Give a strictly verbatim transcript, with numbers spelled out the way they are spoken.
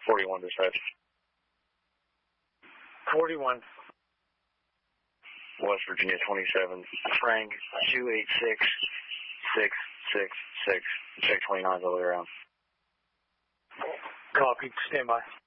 forty-one dispatch. forty-one. West Virginia twenty-seven, Frank two eight six, six six six, check twenty-nine all the way around. Copy, stand by.